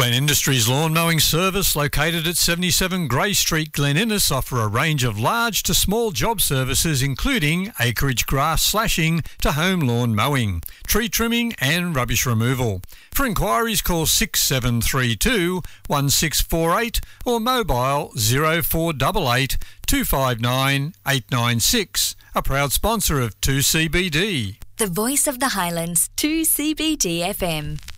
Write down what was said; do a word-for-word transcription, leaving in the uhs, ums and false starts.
Glen Industries Lawn Mowing Service, located at seventy-seven Grey Street, Glen Innes, offer a range of large to small job services including acreage grass slashing to home lawn mowing, tree trimming and rubbish removal. For inquiries, call six seven three two, one six four eight or mobile zero four eight eight, two five nine, eight nine six. A proud sponsor of two C B D. The voice of the Highlands, two C B D F M.